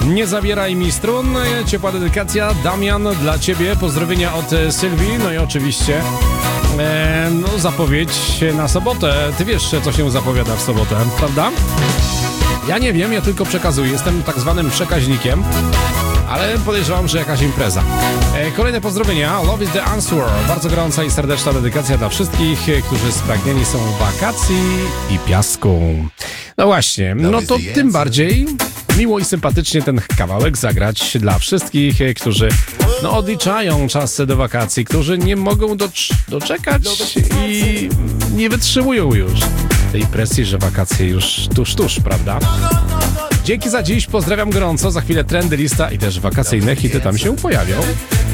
Nie zabieraj mi strun. Ciepła dedykacja. Damian, dla ciebie. Pozdrowienia od Sylwii. No i oczywiście zapowiedź na sobotę. Ty wiesz, co się zapowiada w sobotę, prawda? Ja nie wiem, ja tylko przekazuję. Jestem tak zwanym przekaźnikiem, ale podejrzewam, że jakaś impreza. Kolejne pozdrowienia. Love is the answer. Bardzo gorąca i serdeczna dedykacja dla wszystkich, którzy spragnieni są wakacji i piasku. No właśnie, no to tym bardziej miło i sympatycznie ten kawałek zagrać dla wszystkich, którzy odliczają czas do wakacji, którzy nie mogą doczekać i nie wytrzymują już tej presji, że wakacje już tuż, prawda? Dzięki za dziś, pozdrawiam gorąco, za chwilę trendy, lista i też wakacyjne hity tam się pojawią.